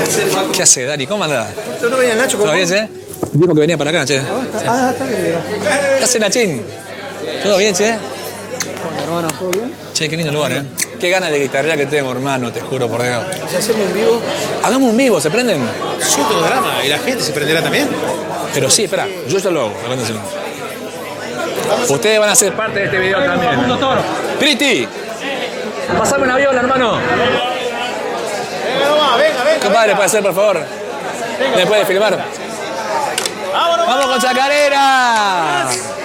¿Qué hace, Dari? ¿Cómo andás? ¿No venía el Nacho? ¿Todo bien, che? Dijo que venía para acá, che. Está bien. ¿Qué hace, Nachín? ¿Todo bien, che? Hermano, ¿todo bien? Che, qué lindo lugar, ¿eh? Qué ganas de guitarrear que tengo, hermano, te juro por Dios. Si hacemos un vivo, Hagamos un vivo, ¿se prenden? Yo todo drama. ¿Y la gente se prenderá también? Pero sí, espera, yo ya lo hago. Aguántense. Ustedes van a ser parte de este video también. Priti, pasame una viola, hermano. Venga. Compadre, ¿puede ser, por favor? ¿Me puede filmar? ¡Vamos con Chacarera!